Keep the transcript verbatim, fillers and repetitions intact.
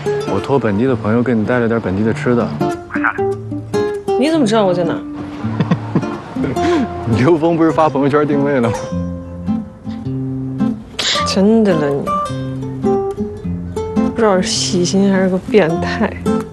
我托本地的朋友给你带了点本地的吃的。 快下来！ 你怎么知道我在哪？ 刘峰不是发朋友圈定位了吗？ 真的了你，不知道是细心还是个变态。